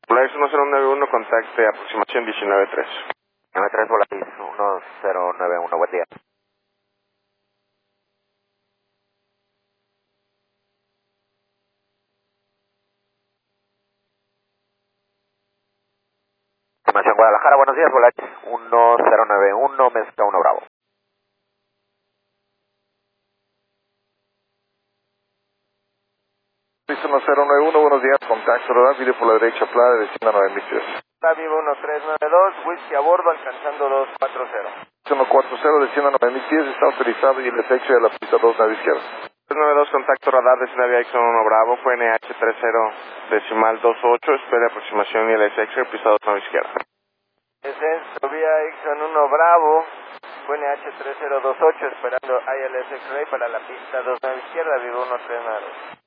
Polaris 1091, contacte aproximación 19-3. 93 Polaris 1091, buen día. Información Guadalajara, buenos días, Polaris 1091, Mezca 1 Bravo. 1091, buenos días, contacto radar, video por la derecha, plana de destino 9000 pies. Vivo 1392, whisky a bordo, alcanzando 240. 140, destino 9000 pies, está autorizado y el efecto de la pista 2, nave izquierda. 392, contacto radar de Ciudad Aviación 1 Bravo, fue NH30 espere aproximación y el SX, pista 2, nave izquierda. Descenso vía Ixon 1 Bravo, fue NH3028, esperando ILS X-Ray para la pista 2, nave izquierda, Vivo 1392.